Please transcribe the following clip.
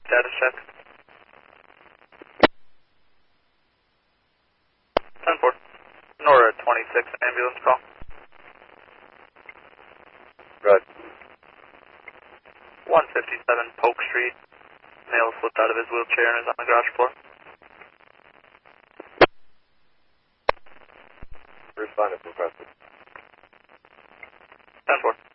status check. 10-4. Nora 26, ambulance call. Good. 157 Polk Street. Male slipped out of his wheelchair and is on the garage floor. Respond if requested. 10-4.